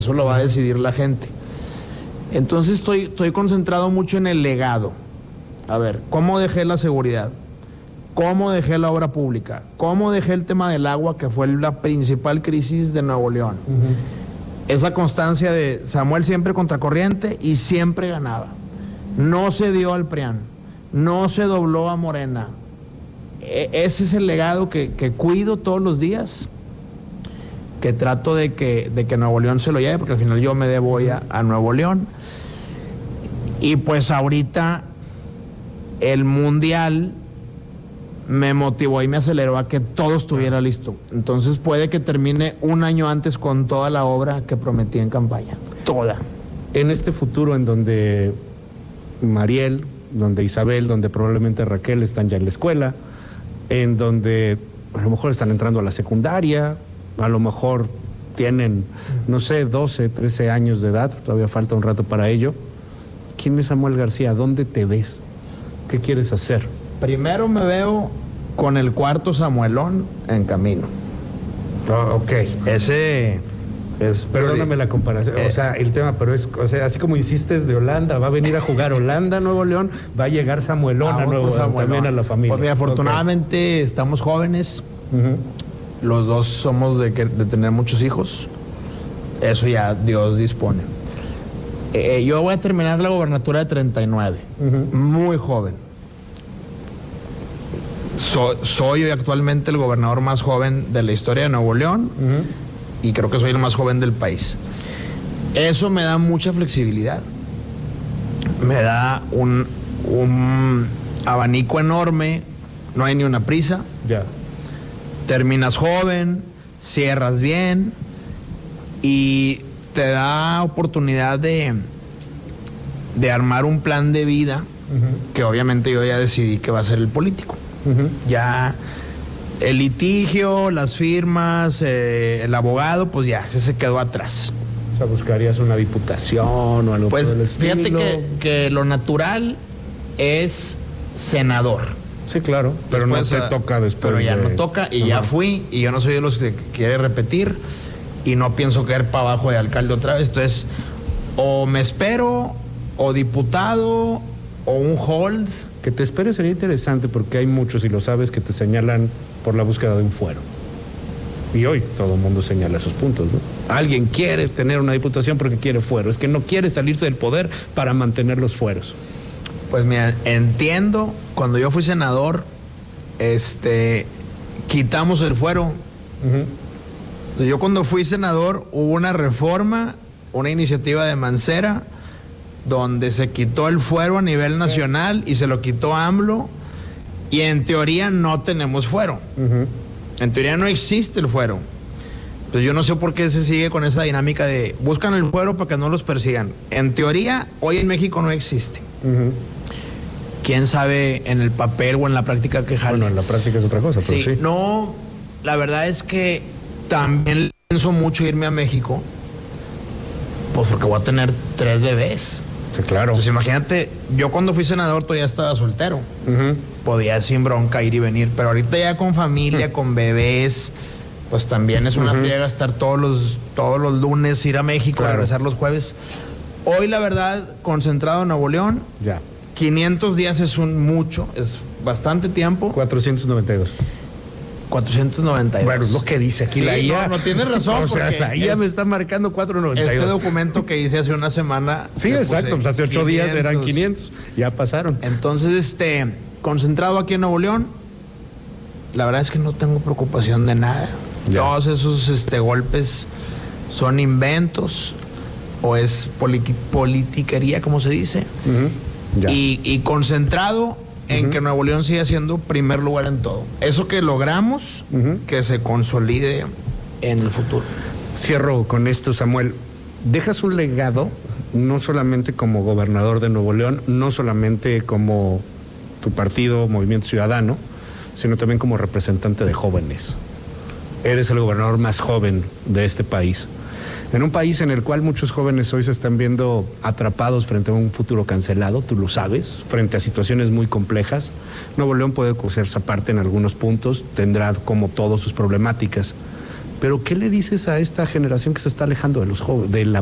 Eso lo va a decidir la gente. Entonces estoy concentrado mucho en el legado. A ver, ¿cómo dejé la seguridad? ¿Cómo dejé la obra pública? ¿Cómo dejé el tema del agua, que fue la principal crisis de Nuevo León? Esa constancia de Samuel siempre contracorriente y siempre ganaba. No se dio al PRIAN, no se dobló a Morena. Ese es el legado que cuido todos los días, que trato de que Nuevo León se lo lleve, porque al final yo me debo a Nuevo León. Y pues ahorita el Mundial me motivó y me aceleró a que todo estuviera listo. Entonces puede que termine un año antes con toda la obra que prometí en campaña. Toda. En este futuro en donde Mariel, donde Isabel, donde probablemente Raquel están ya en la escuela, en donde a lo mejor están entrando a la secundaria, a lo mejor tienen, no sé, 12, 13 años de edad, todavía falta un rato para ello. ¿Quién es Samuel García? ¿Dónde te ves? ¿Qué quieres hacer? Primero me veo con el cuarto Samuelón en camino. Oh, ok. Ese es... Perdóname la comparación, o sea, el tema, pero es, o sea, así como hiciste de Holanda, va a venir a jugar Holanda, Nuevo León, va a llegar Samuelón a Nuevo León, también a la familia. Pues mira, afortunadamente estamos jóvenes, los dos somos de tener muchos hijos, eso ya Dios dispone. Yo voy a terminar la gobernatura de 39, muy joven. Soy actualmente el gobernador más joven de la historia de Nuevo León, y creo que soy el más joven del país. Eso me da mucha flexibilidad, me da un abanico enorme, no hay ni una prisa. Ya. Terminas joven, cierras bien y te da oportunidad de armar un plan de vida que obviamente yo ya decidí que va a ser el político. Ya el litigio, las firmas, el abogado, pues ya, se quedó atrás. O sea, ¿buscarías una diputación o algo pues, por el estilo? Fíjate que lo natural es senador. Sí, claro, pero después, no te toca después. Pero ya no toca y ya fui, y yo no soy de los que quiere repetir y no pienso caer para abajo de alcalde otra vez. Entonces, o me espero, o diputado, o un hold. Que te esperes sería interesante porque hay muchos, y lo sabes, que te señalan por la búsqueda de un fuero. Y hoy todo el mundo señala esos puntos, ¿no? Alguien quiere tener una diputación porque quiere fuero. Es que no quiere salirse del poder para mantener los fueros. Pues mira, entiendo, cuando yo fui senador, quitamos el fuero. Yo cuando fui senador hubo una reforma, una iniciativa de Mancera, donde se quitó el fuero a nivel nacional y se lo quitó AMLO, y en teoría no tenemos fuero. En teoría no existe el fuero. Entonces yo no sé por qué se sigue con esa dinámica de buscan el fuero para que no los persigan. En teoría, hoy en México no existe. Quién sabe en el papel o en la práctica que jale. Bueno, en la práctica es otra cosa, pero sí. No, la verdad es que también pienso mucho irme a México, pues porque voy a tener 3 bebés. Sí, claro. Entonces imagínate, yo cuando fui senador todavía estaba soltero. Podía sin bronca ir y venir, pero ahorita ya con familia, con bebés, pues también es una friega estar todos los lunes, ir a México, regresar los jueves. Hoy la verdad, concentrado en Nuevo León, ya. 500 días es mucho, es bastante tiempo. 492. 492. Bueno, es lo que dice aquí, sí, la IA. No tienes razón. O sea, la IA me está marcando 492. Este documento que hice hace una semana. Sí, exacto. Pues hace 8 días eran 500. Ya pasaron. Entonces, concentrado aquí en Nuevo León, la verdad es que no tengo preocupación de nada. Ya. Todos esos golpes son inventos o es politiquería, como se dice. Y concentrado en que Nuevo León siga siendo primer lugar en todo. Eso que logramos, que se consolide en el futuro. Cierro con esto, Samuel. Dejas un legado, no solamente como gobernador de Nuevo León, no solamente como tu partido, Movimiento Ciudadano, sino también como representante de jóvenes. Eres el gobernador más joven de este país. En un país en el cual muchos jóvenes hoy se están viendo atrapados frente a un futuro cancelado, tú lo sabes, frente a situaciones muy complejas. Nuevo León puede coserse aparte en algunos puntos, tendrá como todos sus problemáticas, Pero ¿qué le dices a esta generación que se está alejando de los jóvenes, de la